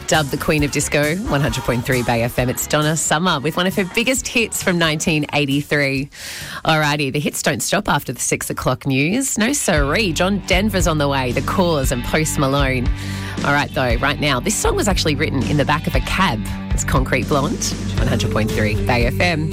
Dubbed the Queen of Disco, 100.3 Bay FM. It's Donna Summer with one of her biggest hits from 1983. Alrighty, the hits don't stop after the 6 o'clock news. No siree, John Denver's on the way, The Cause and Post Malone. All right, though, right now, this song was actually written in the back of a cab. It's Concrete Blonde, 100.3 Bay FM.